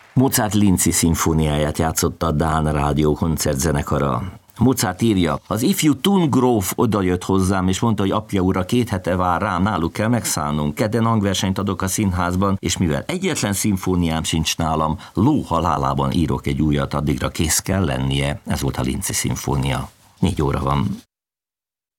Mozart Linci szimfóniáját játszotta a Dán Rádió koncertzenekara. Mozart írja, az ifjú Thun gróf odajött hozzám, és mondta, hogy apja ura 2 hete vár rám, náluk kell megszállnunk. Kedden hangversenyt adok a színházban, és mivel egyetlen szimfóniám sincs nálam, ló halálában írok egy újat, addigra kész kell lennie. Ez volt a Linci szimfónia. 4 óra van.